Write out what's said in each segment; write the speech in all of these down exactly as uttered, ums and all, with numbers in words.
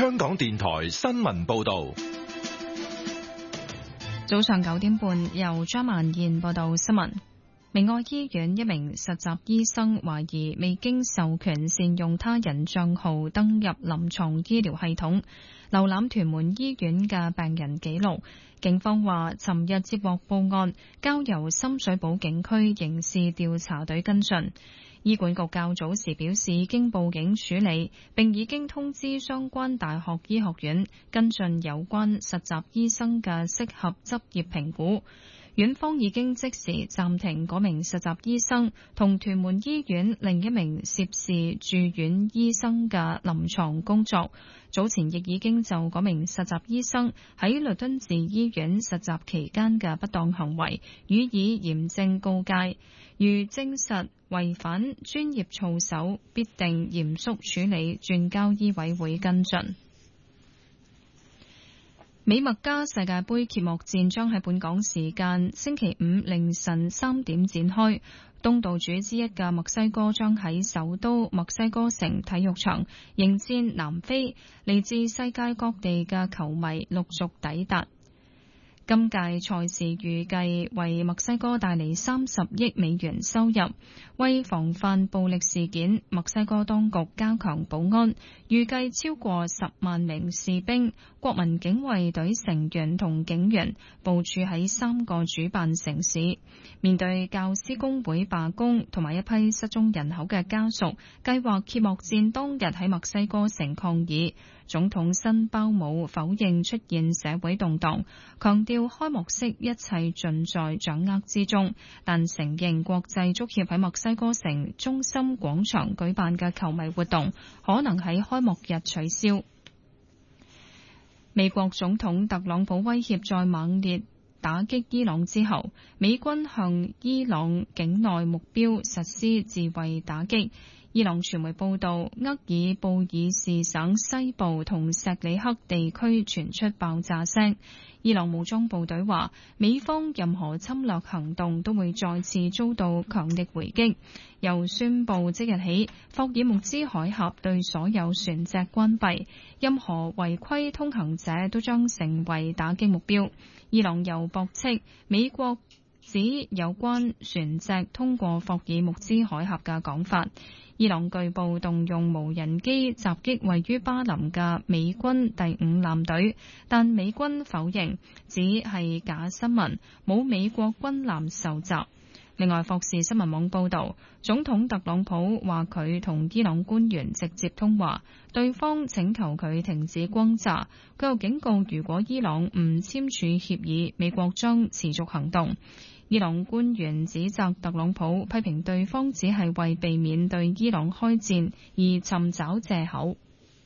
香港電台新聞報道。 早上九點半，由張曼燕報道新聞。明愛醫院一名實習醫生懷疑未經授權善用他人賬號登入臨床醫療系統，瀏覽屯門醫院嘅病人記錄。警方話，尋日接獲報案，交由深水埗警區刑事調查隊跟進。醫管局較早時表示，已經報警處理，並已經通知相關大學醫學院跟進有關實習醫生嘅適合執業評估。院方已經即時暫停嗰名實習醫生同屯門醫院另一名涉事住院醫生嘅臨床工作。早前亦已經就嗰名實習醫生喺律敦治醫院實習期間嘅不當行為予以嚴正告誡，如證實違反專業操守，必定嚴肅處理，轉交醫委會跟進。美墨加世界盃揭幕戰將喺本港時間星期五凌晨三點展開，東道主之一嘅墨西哥將喺首都墨西哥城體育場迎戰南非，嚟自世界各地嘅球迷陸續抵達。今屆賽事預計為墨西哥帶嚟三十億美元收入。為防範暴力事件，墨西哥當局加強保安，預計超過十萬名士兵、國民警衛隊成員同警員部署喺三個主辦城市。面對教師工會罷工同埋一批失蹤人口嘅家屬，計劃揭幕戰當日喺墨西哥城抗議。總統辛包姆否認出現社會動盪，強調開幕式一切盡在掌握之中，但承認國際足協喺墨西哥城中心廣場舉辦嘅球迷活動可能喺開幕日取消。美國總統特朗普威脅再猛烈打擊伊朗之後，美軍向伊朗境內目標實施自衛打擊。伊朗傳媒報道，厄爾布爾士省西部同錫里克地區傳出爆炸聲。伊朗武裝部隊話，美方任何侵略行動都會再次遭到強力回擊，又宣布即日起霍爾木茲海峽對所有船隻關閉，任何違規通行者都將成為打擊目標。伊朗又駁斥美國指有關船隻通過霍爾木茲海峽嘅講法。伊朗據報動用無人機襲擊位於巴林嘅美軍第五艦隊，但美軍否認，只係假新聞，冇美國軍艦受襲。另外，霍士新聞網報導，總統特朗普話佢同伊朗官員直接通話，對方請求佢停止轟炸。佢又警告，如果伊朗唔簽署協議，美國將持續行動。伊朗官員指責特朗普批評對方只係為避免對伊朗開戰而尋找藉口。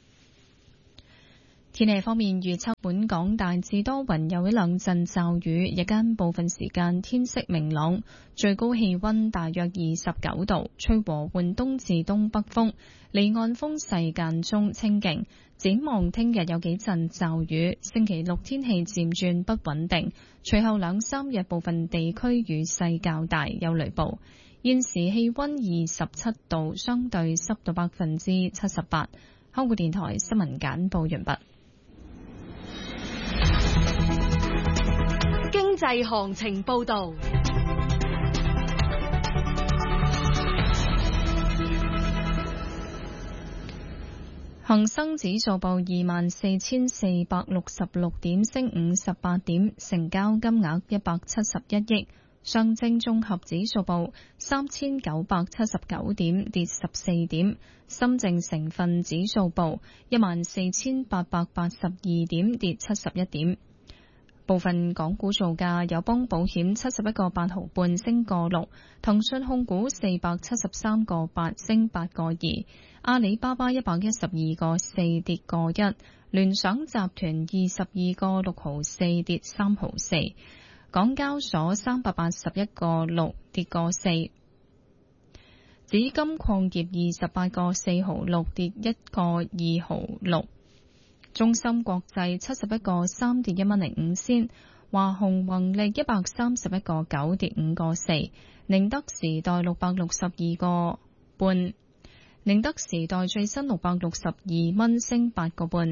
天氣方面預測，本港大致多雲，有一兩陣驟雨，日間部分時間天色明朗，最高氣溫大約二十九度，吹和緩東至東北風，離岸風勢間中清勁。展望聽日有幾陣驟雨，星期六天氣漸轉不穩定，隨後兩三日部分地區雨勢較大，有雷暴。現時氣溫二十七度，相對濕度百分之七十八。香港電台新聞簡報完畢。 經濟行情報道。 恒生指數報二萬四千四百六十六點，升五十八點，成交金額一百七十一億。上證綜合指數報三千九百七十九點，跌十四點。深證成分指數報一萬四千八百八十二點，跌七十一點。部分港股造價，友邦保險七十一個八毫半升個六，騰訊控股四百七十三個八升八個二，阿里巴巴一百一十二個四跌個一，聯想集團二十二個六毫四跌三毫四，港交所三百八十一個六跌個四，紫金礦業二十八個四毫六跌一個二毫六。中芯國際七十一個三跌一蚊零五仙，華虹宏力一百三十一個九跌五個四，寧德時代六百六十二個半，寧德時代最新六百六十二蚊升八個半。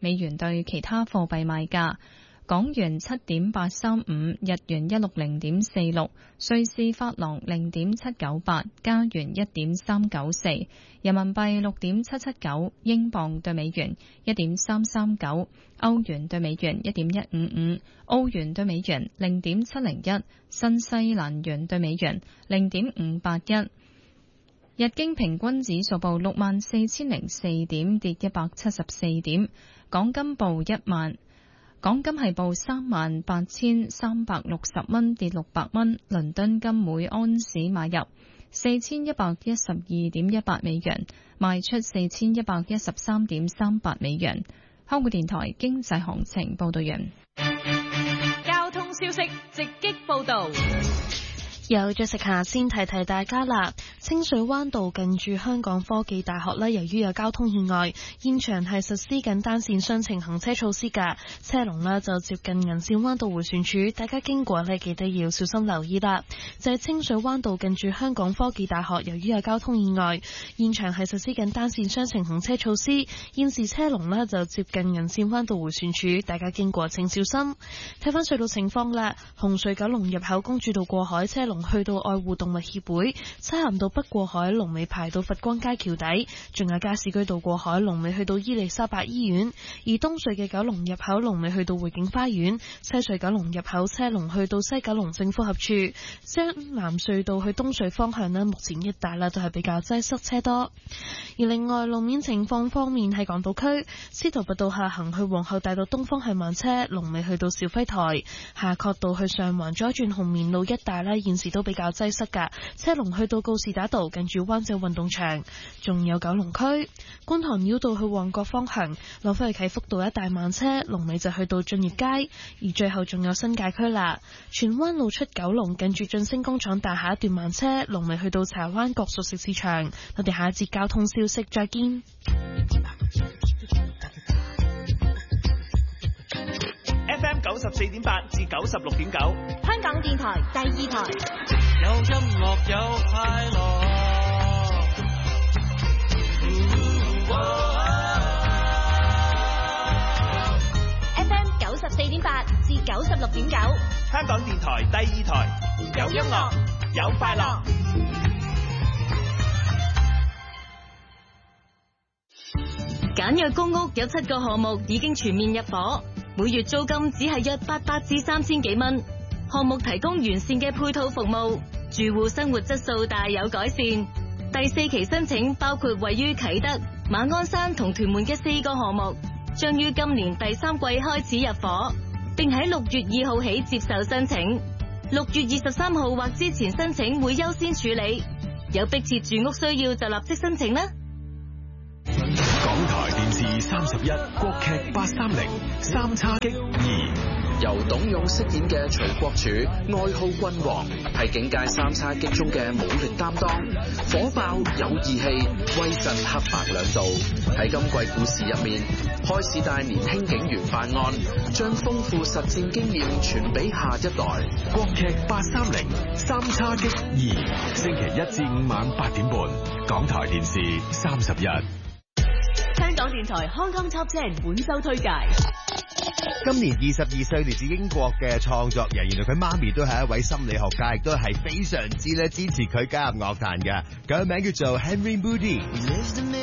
美元對其他貨幣賣價。港元七點八三五，日元一六零點四六，瑞士法郎零點七九八，加元一點三九四，人民幣六點七七九，英鎊對美元一點三三九，歐元對美元一點一五五，澳元對美元零點七零一，新西蘭元對美元零點五八一。日經平均指數報六萬四千零四點，跌一百七十四點。港金報一萬。港金係報三萬八千三百六十蚊，跌六百蚊。倫敦金每安士買入四千一百一十二點一八美元，賣出四千一百一十三點三八美元。香港電台經濟行情報道完。 交通消息直擊報道。 有咗食下先提提大家啦，清水灣道近住香港科技大學呢，由於有交通意外，現場係實施緊單線雙程行車措施㗎，車龍呢就接近銀線灣道迴旋處，大家經過呢記得要小心留意啦。就係清水灣道近住香港科技大學，由於有交通意外，現場係實施緊單線雙程行車措施，現時車龍呢就接近銀線灣道迴旋處，大家經過請小心。睇翻隧道情況啦，紅隧九龍入口公主道過海車龍去到愛護動物協會，漆咸道北過海龍尾排到佛光街橋底，仲有加士居道過海龍尾去到伊利沙伯醫院，而東隧嘅九龍入口龍尾去到匯景花園，西隧九龍入口車龍去到西九龍政府合署，將南隧道去東隧方向呢，目前一帶啦都係比較擠塞車多。而另外路面情況方面，喺港島區司徒拔道下行去皇后大道東方向慢車，龍尾去到肇輝台，夏慤道去上環左轉紅棉路一帶啦，現時都比較擠塞噶，車龍去到告士打道近住灣仔運動場，仲有九龍區觀塘繞道去旺角方向，落返去啟福道一帶慢車，龍尾就去到駿業街，而最後仲有新界區啦，荃灣路出九龍近住晉星工廠大廈一段慢車，龍尾去到柴灣角熟食市場。我哋下一節交通消息再見。 F M 九十四點八至九十六點九， 香港電台第二台， 有音樂有快樂。 F M 九十四點八至九十六點九， 香港電台第二台，有音樂有快樂。 簡約公屋有七個項目已經全面入伙，每月租金只係約八百至三千幾蚊。項目提供完善嘅配套服務，住戶生活質素大有改善。第四期申請包括位於啟德、馬鞍山同屯門嘅四個項目，將於今年第三季開始入伙，並喺六月二號起接受申請。六月二十三號或之前申請會優先處理，有迫切住屋需要就立即申請啦。 港台電視三十一，國劇八三零三叉戟二， 由董勇飾演嘅徐國柱，愛好君王，係警界三叉戟中嘅武力擔當，火爆有義氣，威震黑白兩道。喺今季故事入面，開始帶年輕警員辦案，將豐富實戰經驗傳俾下一代。 國劇八三零三叉戟二，星期一至五晚八點半，港台電視三十一。 香港電台 Hong Kong Top Ten 本周推介。 今年二十二歲嚟自英國嘅創作人，原來佢媽咪都係一位心理學家，亦都係非常之咧支持佢加入樂壇嘅。佢嘅名叫做 Henry Moody。